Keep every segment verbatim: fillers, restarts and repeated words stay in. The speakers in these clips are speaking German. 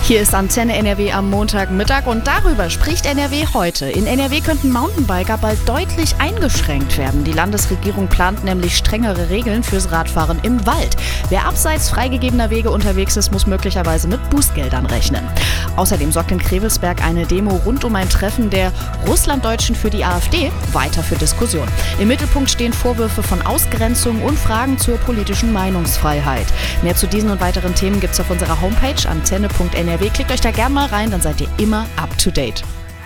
Hier ist Antenne N R W am Montagmittag und darüber spricht N R W heute. In N R W könnten Mountainbiker bald deutlich eingeschränkt werden. Die Landesregierung plant nämlich strengere Regeln fürs Radfahren im Wald. Wer abseits freigegebener Wege unterwegs ist, muss möglicherweise mit Bußgeldern rechnen. Außerdem sorgt in Krevelsberg eine Demo rund um ein Treffen der Russlanddeutschen für die AfD weiter für Diskussion. Im Mittelpunkt stehen Vorwürfe von Ausgrenzung und Fragen zur politischen Meinungsfreiheit. Mehr zu diesen und weiteren Themen gibt's auf unserer Homepage antenne punkt n r w. Klickt euch da gerne mal rein, dann seid ihr immer up to date.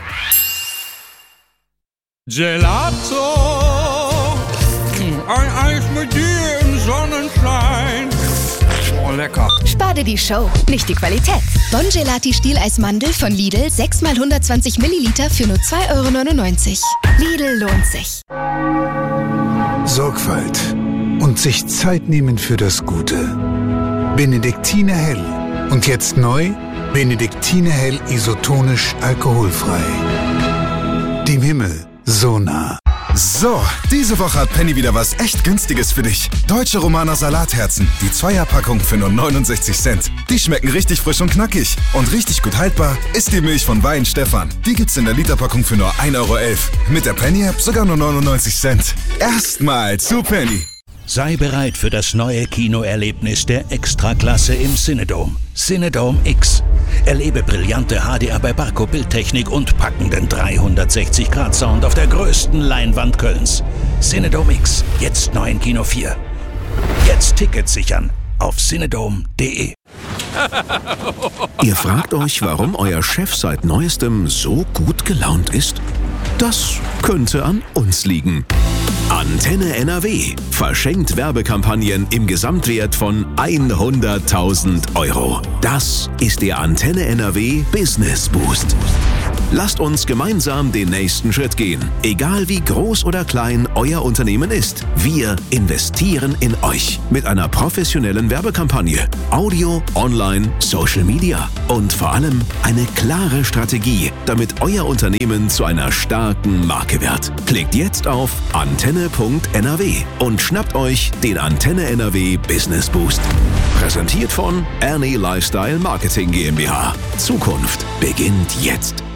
Gelato, ein Eis mit dir im Sonnenschein. Oh, lecker. Spar dir die Show, nicht die Qualität. Bon Gelati Stieleismandel von Lidl, sechs mal hundertzwanzig Milliliter für nur zwei Euro neunundneunzig. Lidl lohnt sich. Sorgfalt und sich Zeit nehmen für das Gute. Benediktiner Hell. Und jetzt neu, Benediktiner Hell isotonisch alkoholfrei. Dem Himmel so nah. So, diese Woche hat Penny wieder was echt Günstiges für dich. Deutsche Romaner Salatherzen, die Zweierpackung für nur neunundsechzig Cent. Die schmecken richtig frisch und knackig. Und richtig gut haltbar ist die Milch von Weihenstephan. Die gibt's in der Literpackung für nur ein Euro elf. Mit der Penny-App sogar nur neunundneunzig Cent. Erstmal zu Penny. Sei bereit für das neue Kinoerlebnis der Extraklasse im Cinedome. Cinedome X. Erlebe brillante H D R bei Barco Bildtechnik und packenden dreihundertsechzig Grad Sound auf der größten Leinwand Kölns. Cinedome X, jetzt neu in Kino vier. Jetzt Tickets sichern auf cinedome punkt de. Ihr fragt euch, warum euer Chef seit Neuestem so gut gelaunt ist? Das könnte an uns liegen. Antenne N R W verschenkt Werbekampagnen im Gesamtwert von hunderttausend Euro. Das ist der Antenne N R W Business Boost. Lasst uns gemeinsam den nächsten Schritt gehen. Egal wie groß oder klein euer Unternehmen ist, wir investieren in euch mit einer professionellen Werbekampagne, Audio, Online, Social Media und vor allem eine klare Strategie, damit euer Unternehmen zu einer starken Marke wird. Klickt jetzt auf antenne punkt n r w und schnappt euch den Antenne N R W Business Boost. Präsentiert von Ernie Lifestyle Marketing GmbH. Zukunft beginnt jetzt.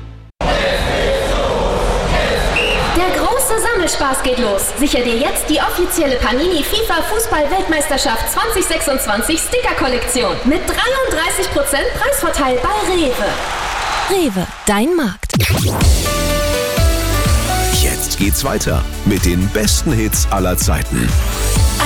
Der große Sammelspaß geht los. Sicher dir jetzt die offizielle Panini FIFA Fußball-Weltmeisterschaft zwanzig sechsundzwanzig Sticker-Kollektion mit dreiunddreißig Prozent Preisvorteil bei Rewe. Rewe, dein Markt. Jetzt geht's weiter mit den besten Hits aller Zeiten.